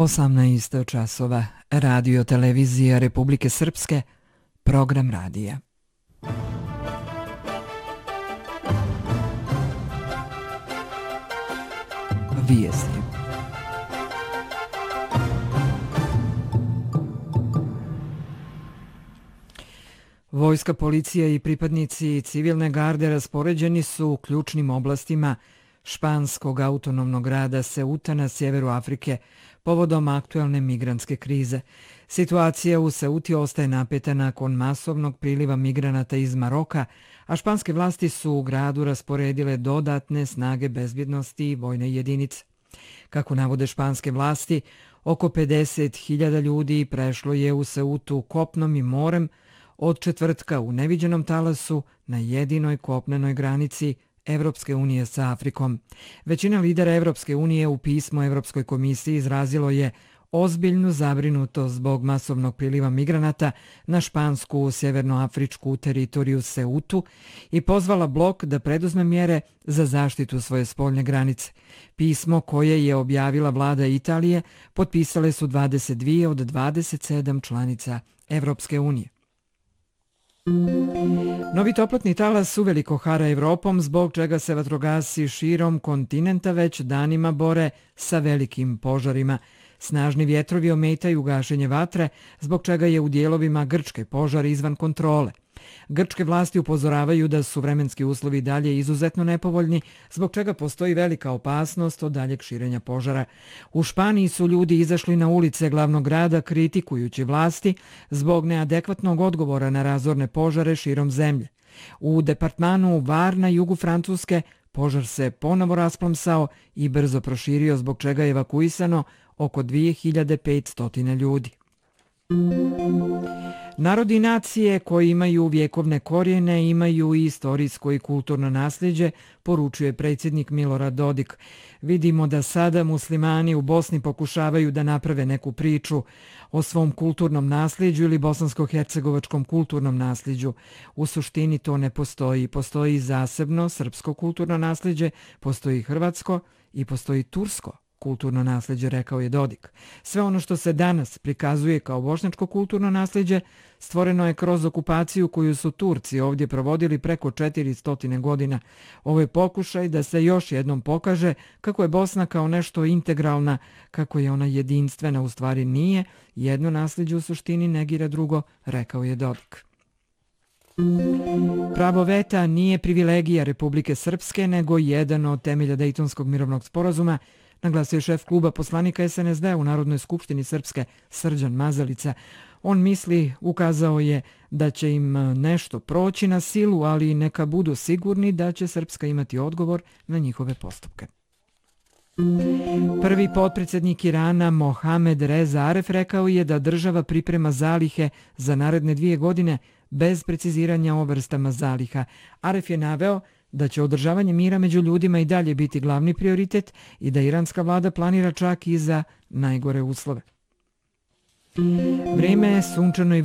18 časova. Radio televizija Republike Srpske, program radija. Vijesti. Vojska, policija i pripadnici civilne garde raspoređeni su u ključnim oblastima španskog autonomnog grada Ceuta na sjeveru Afrike povodom aktuelne migrantske krize. Situacija u Ceuti ostaje napeta nakon masovnog priliva migranata iz Maroka, a španske vlasti su u gradu rasporedile dodatne snage bezbjednosti i vojne jedinice. Kako navode španske vlasti, oko 50.000 ljudi prešlo je u Ceutu kopnom i morem od četvrtka u neviđenom talasu na jedinoj kopnenoj granici Evropske unije sa Afrikom. Većina lidera Evropske unije u pismu Evropskoj komisiji izrazilo je ozbiljnu zabrinutost zbog masovnog priliva migranata na špansku sjevernoafričku teritoriju Ceutu i pozvala blok da preduzme mjere za zaštitu svoje spoljne granice. Pismo koje je objavila vlada Italije potpisale su 22 od 27 članica Evropske unije. Novi toplotni talas uveliko hara Evropom, zbog čega se vatrogasci širom kontinenta već danima bore sa velikim požarima. Snažni vjetrovi ometaju gašenje vatre, zbog čega je u dijelovima Grčke požar izvan kontrole. Grčke vlasti upozoravaju da su vremenski uslovi dalje izuzetno nepovoljni, zbog čega postoji velika opasnost od daljeg širenja požara. U Španiji su ljudi izašli na ulice glavnog grada kritikujući vlasti zbog neadekvatnog odgovora na razorne požare širom zemlje. U departmanu Var na jugu Francuske požar se ponovo rasplamsao i brzo proširio, zbog čega je evakuisano oko 2500 ljudi. Narodi i nacije koji imaju vjekovne korijene imaju i istorijsko i kulturno nasljeđe, poručuje predsjednik Milorad Dodik. Vidimo da sada muslimani u Bosni pokušavaju da naprave neku priču o svom kulturnom nasljeđu ili bosansko-hercegovačkom kulturnom nasljeđu. U suštini to ne postoji. Postoji zasebno srpsko kulturno nasljeđe, postoji hrvatsko i postoji tursko kulturno nasljeđe, rekao je Dodik. Sve ono što se danas prikazuje kao bošnjačko kulturno nasljeđe stvoreno je kroz okupaciju koju su Turci ovdje provodili preko 400 godina. Ovo je pokušaj da se još jednom pokaže kako je Bosna kao nešto integralna, kako je ona jedinstvena, u stvari nije. Jedno nasljeđe u suštini negira drugo, rekao je Dodik. Pravo veta nije privilegija Republike Srpske, nego jedan od temelja Dejtonskog mirovnog sporazuma, naglasio je šef kluba poslanika SNSD u Narodnoj skupštini Srpske Srđan Mazalica. On misli, ukazao je da će im nešto proći na silu, ali neka budu sigurni da će Srpska imati odgovor na njihove postupke. Prvi potpredsjednik Irana Mohamed Reza Aref rekao je da država priprema zalihe za naredne 2 godine bez preciziranja o vrstama zaliha. Aref je naveo da će održavanje mira među ljudima i dalje biti glavni prioritet i da iranska vlada planira čak i za najgore uslove. Vrijeme je sunčano i